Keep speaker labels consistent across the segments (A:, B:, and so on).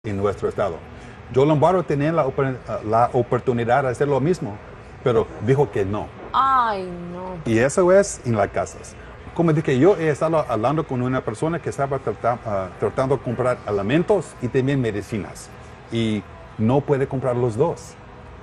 A: en nuestro estado. Joe Lombardo tenía la oportunidad de hacer lo mismo, pero dijo que no.
B: Ay, no.
A: Y eso es en las casas. Como dije, yo he estado hablando con una persona que estaba tratando de comprar alimentos y también medicinas. Y no puede comprar los dos.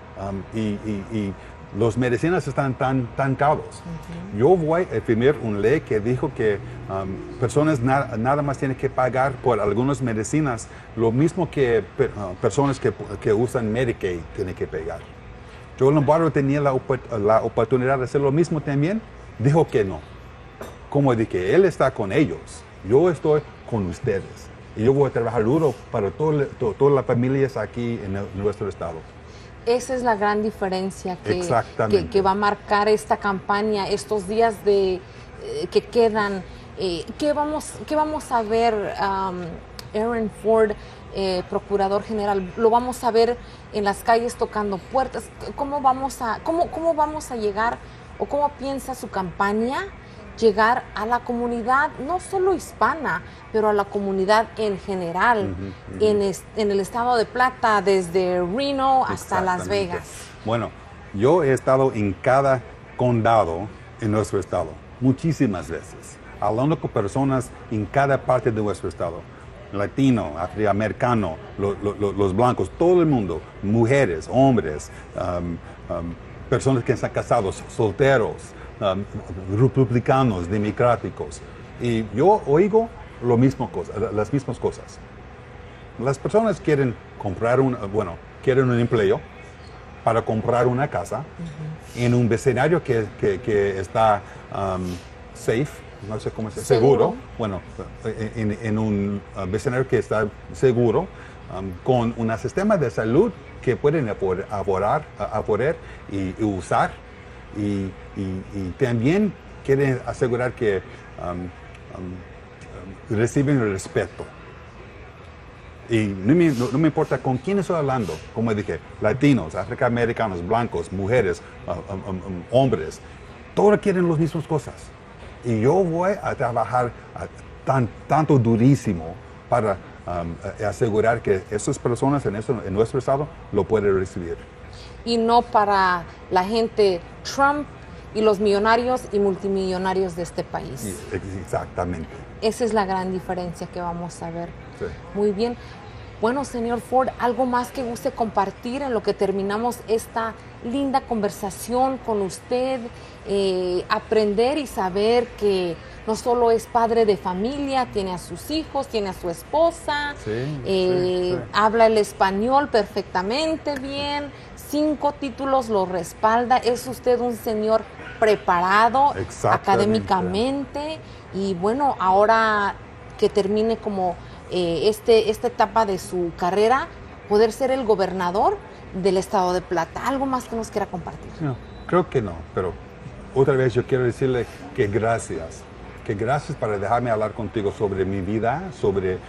A: Y los medicinas están tan caros. Yo voy a firmar una ley que dijo que personas nada más tienen que pagar por algunas medicinas lo mismo que personas que usan Medicaid tienen que pagar. Joe Lombardo tenía la oportunidad de hacer lo mismo también, dijo que no. Como dije, él está con ellos, yo estoy con ustedes. Y yo voy a trabajar duro para todas las familias aquí en nuestro estado.
B: Esa es la gran diferencia
A: Exactamente.
B: que va a marcar esta campaña, estos días que quedan. ¿Qué vamos a ver, Aaron Ford, Procurador General? ¿Lo vamos a ver en las calles tocando puertas? ¿Cómo vamos a llegar, o cómo piensa su campaña llegar a la comunidad, no solo hispana, pero a la comunidad en general, en el estado de Plata, desde Reno hasta Las Vegas?
A: Bueno, yo he estado en cada condado en nuestro estado, muchísimas veces, hablando con personas en cada parte de nuestro estado. Latino, afroamericano, los blancos, todo el mundo, mujeres, hombres, personas que están casados, solteros, republicanos, democráticos. Y yo oigo las mismas cosas. Las personas quieren quieren un empleo para comprar una casa en un vecindario que está safe, no sé cómo se dice, seguro. Bueno, en un vecindario que está seguro, con un sistema de salud que pueden apoder y usar. Y también quieren asegurar que reciben el respeto. Y no me importa con quién estoy hablando, como dije, latinos, afroamericanos, blancos, mujeres, hombres, todos quieren las mismas cosas. Y yo voy a trabajar tanto durísimo para asegurar que esas personas en nuestro estado lo pueden recibir.
B: Y no para la gente Trump y los millonarios y multimillonarios de este país.
A: Sí, exactamente.
B: Esa es la gran diferencia que vamos a ver.
A: Sí.
B: Muy bien. Bueno, señor Ford, ¿algo más que guste compartir en lo que terminamos esta linda conversación con usted? Aprender y saber que no solo es padre de familia, tiene a sus hijos, tiene a su esposa,
A: sí.
B: Habla el español perfectamente bien, 5 títulos lo respalda, es usted un señor preparado académicamente, y bueno, ahora que termine como esta etapa de su carrera, poder ser el gobernador del estado de Plata. ¿Algo más que nos quiera compartir?
A: No, creo que no, pero otra vez yo quiero decirle que gracias para dejarme hablar contigo sobre mi vida, sobre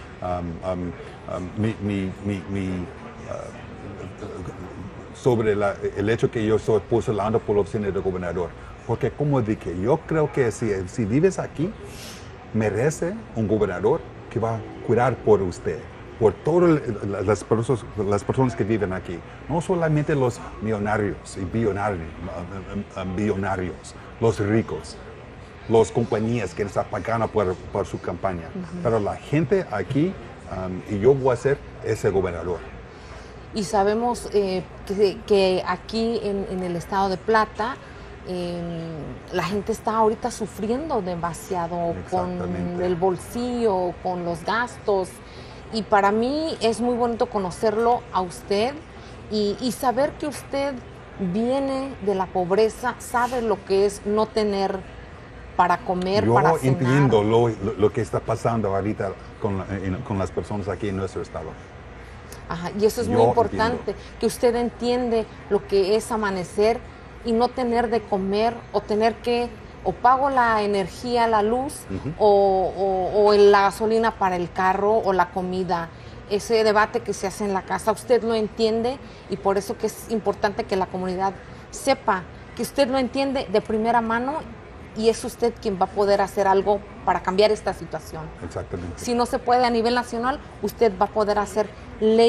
A: sobre el hecho que yo estoy postulando por la oficina de gobernador. Porque como dije, yo creo que si vives aquí, merece un gobernador que va a cuidar por usted, por todas las personas que viven aquí. No solamente los millonarios y billonarios, los ricos, las compañías que están pagando por su campaña. Pero la gente aquí, y yo voy a ser ese gobernador.
B: Y sabemos que aquí en el estado de Plata, la gente está ahorita sufriendo demasiado con el bolsillo, con los gastos. Y para mí es muy bonito conocerlo a usted y saber que usted viene de la pobreza, sabe lo que es no tener para comer, para cenar.
A: Yo entiendo lo que está pasando ahorita con las personas aquí en nuestro estado.
B: Ajá, y eso es muy importante, que usted entiende lo que es amanecer y no tener de comer, o tener que, o pago la energía, la luz, o la gasolina para el carro, o la comida. Ese debate que se hace en la casa, usted lo entiende, y por eso que es importante que la comunidad sepa que usted lo entiende de primera mano, y es usted quien va a poder hacer algo para cambiar esta situación.
A: Exactamente.
B: Si no se puede a nivel nacional, usted va a poder hacer leyes